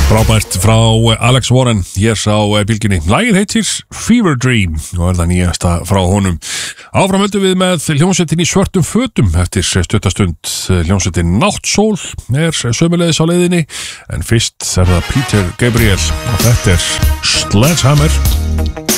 Frábært frá Alex Warren hér á bylginni. Lagið heitir Fever Dream og það nýjasta frá honum. Áfram höldum við með hljómsveitin í svörtum fötum eftir stuttastund. Hljómsveitin Náttsól sömuleiðis á leiðinni en fyrst það Peter Gabriel og þetta Sledgehammer.